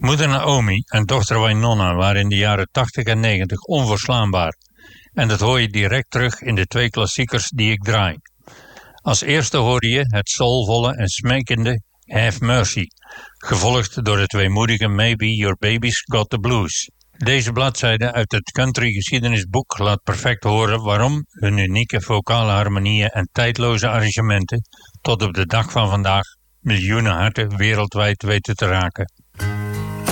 Moeder Naomi en dochter Wynonna waren in de jaren 80 en 90 onverslaanbaar. En dat hoor je direct terug in de twee klassiekers die ik draai. Als eerste hoorde je het soulvolle en smekende Have Mercy, gevolgd door het weemoedige Maybe Your Baby's Got the Blues. Deze bladzijde uit het country geschiedenisboek laat perfect horen waarom hun unieke vocale harmonieën en tijdloze arrangementen tot op de dag van vandaag miljoenen harten wereldwijd weten te raken.